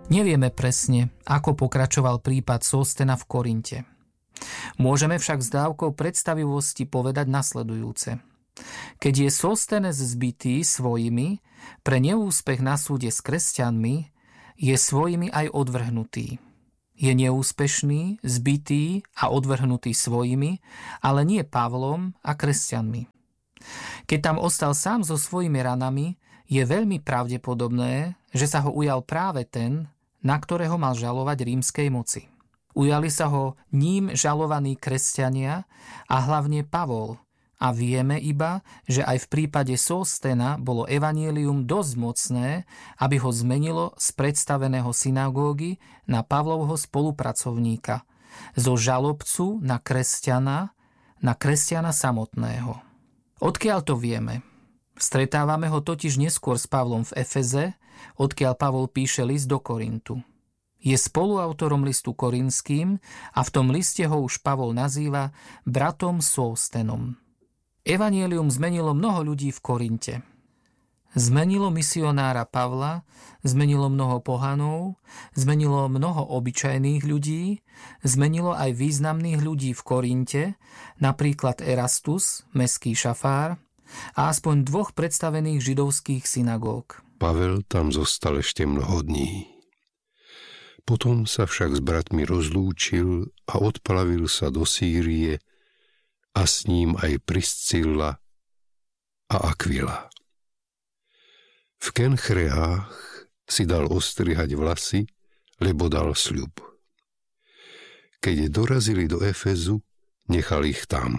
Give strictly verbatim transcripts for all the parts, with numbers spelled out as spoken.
Nevieme presne, ako pokračoval prípad Sostena v Korinte. Môžeme však s dávkou predstavivosti povedať nasledujúce. Keď je Sostenes zbitý svojimi, pre neúspech na súde s kresťanmi, je svojimi aj odvrhnutý. Je neúspešný, zbitý a odvrhnutý svojimi, ale nie Pavlom a kresťanmi. Keď tam ostal sám so svojimi ranami, je veľmi pravdepodobné, že sa ho ujal práve ten, na ktorého mal žalovať rímskej moci. Ujali sa ho ním žalovaní kresťania a hlavne Pavol, a vieme iba, že aj v prípade Sostena bolo evanjelium dosť mocné, aby ho zmenilo z predstaveného synagógy na Pavlovho spolupracovníka, zo žalobcu na kresťana, na kresťana samotného. Odkiaľ to vieme? Stretávame ho totiž neskôr s Pavlom v Efeze, odkiaľ Pavol píše list do Korintu. Je spoluautorom listu korinským a v tom liste ho už Pavol nazýva bratom Sostenom. Evanjelium zmenilo mnoho ľudí v Korinte. Zmenilo misionára Pavla, zmenilo mnoho pohanov, zmenilo mnoho obyčajných ľudí, zmenilo aj významných ľudí v Korinte, napríklad Erastus, mestský šafár, a aspoň dvoch predstavených židovských synagóg. Pavel tam zostal ešte mnoho dní. Potom sa však s bratmi rozlúčil a odplavil sa do Sýrie a s ním aj Priscilla a Aquila. V Kenchreách si dal ostrihať vlasy, lebo dal sľub. Keď dorazili do Efezu, nechal ich tam.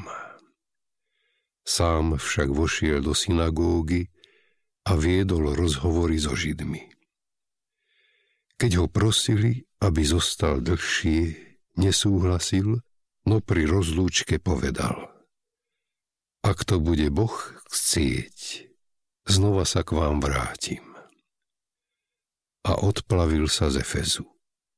Sám však vošiel do synagógy a viedol rozhovory so Židmi. Keď ho prosili, aby zostal dlhšie, nesúhlasil, no pri rozlúčke povedal: Ak to bude Boh chcieť, znova sa k vám vrátim. A odplavil sa z Efezu.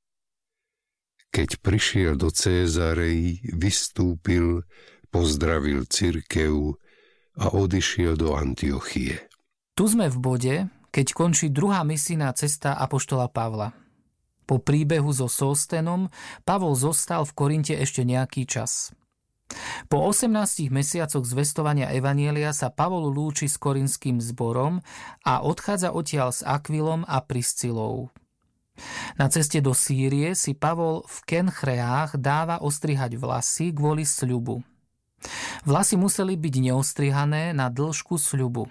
Keď prišiel do Cézarei, vystúpil, pozdravil cirkev a odišiel do Antiochie. Tu sme v bode, keď končí druhá misijná cesta apoštola Pavla. Po príbehu so Sostenom Pavol zostal v Korinte ešte nejaký čas. Po osemnástich mesiacoch zvestovania evanjelia sa Pavol lúči s korinským zborom a odchádza odtiaľ s Aquilom a Priscilou. Na ceste do Sýrie si Pavol v Kenchreách dáva ostrihať vlasy kvôli sľubu. Vlasy museli byť neostrihané na dĺžku sľubu.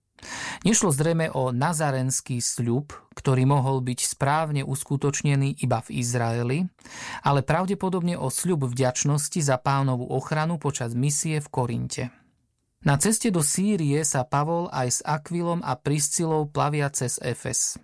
Nešlo zrejme o nazarenský sľub, ktorý mohol byť správne uskutočnený iba v Izraeli, ale pravdepodobne o sľub vďačnosti za Pánovu ochranu počas misie v Korinte. Na ceste do Sýrie sa Pavol aj s Aquilom a Priscilou plavia cez Efes.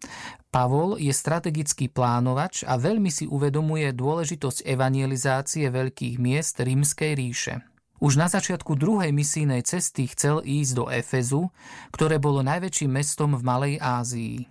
Pavol je strategický plánovač a veľmi si uvedomuje dôležitosť evangelizácie veľkých miest Rímskej ríše. Už na začiatku druhej misijnej cesty chcel ísť do Efezu, ktoré bolo najväčším mestom v Malej Ázii.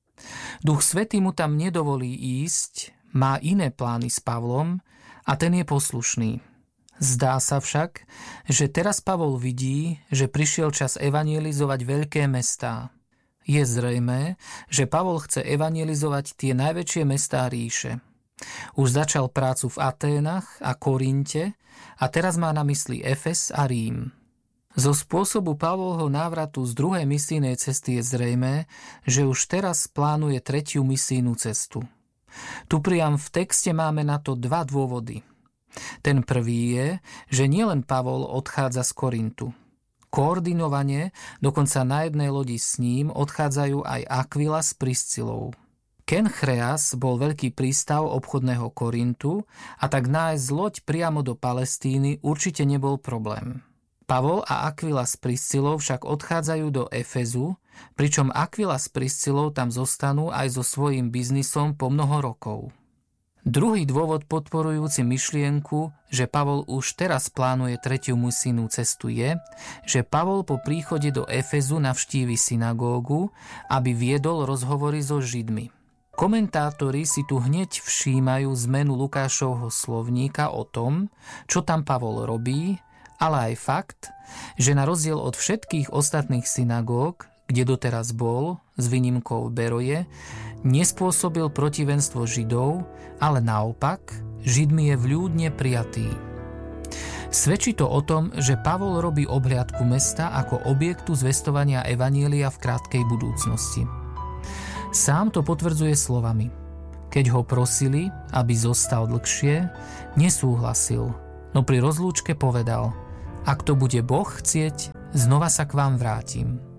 Duch Svätý mu tam nedovolí ísť, má iné plány s Pavlom a ten je poslušný. Zdá sa však, že teraz Pavol vidí, že prišiel čas evangelizovať veľké mestá. Je zrejmé, že Pavol chce evangelizovať tie najväčšie mestá ríše. Už začal prácu v Aténach a Korinte a teraz má na mysli Efes a Rím. Zo spôsobu Pavlovho návratu z druhej misijnej cesty je zrejmé, že už teraz plánuje tretiu misijnú cestu. Tu priam v texte máme na to dva dôvody. Ten prvý je, že nielen Pavol odchádza z Korintu. Koordinovane, dokonca na jednej lodi s ním, odchádzajú aj Aquila s Priscilou. Kenchreas bol veľký prístav obchodného Korintu a tak nájsť loď priamo do Palestíny určite nebol problém. Pavol a Aquila s Priscilou však odchádzajú do Efezu, pričom Aquila s Priscilou tam zostanú aj so svojím biznisom po mnoho rokov. Druhý dôvod podporujúci myšlienku, že Pavol už teraz plánuje tretiu misijnú cestu je, že Pavol po príchode do Efezu navštívi synagógu, aby viedol rozhovory so Židmi. Komentátori si tu hneď všímajú zmenu Lukášovho slovníka o tom, čo tam Pavol robí, ale aj fakt, že na rozdiel od všetkých ostatných synagóg, kde doteraz bol, s výnimkou Beroje, nespôsobil protivenstvo Židov, ale naopak, Židmi je vľúdne prijatý. Svedčí to o tom, že Pavol robí obhliadku mesta ako objektu zvestovania evanjelia v krátkej budúcnosti. Sám to potvrdzuje slovami: keď ho prosili, aby zostal dlhšie, nesúhlasil, no pri rozlúčke povedal: ak to bude Boh chcieť, znova sa k vám vrátim.